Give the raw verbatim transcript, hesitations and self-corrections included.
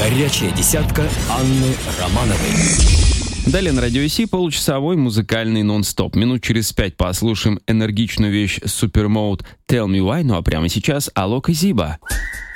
Горячая десятка Анны Романовой. Далее на Радио Си получасовой музыкальный нон-стоп. Минут через пять послушаем энергичную вещь Supermode «Tell Me Why», ну а прямо сейчас Алок и Зиба.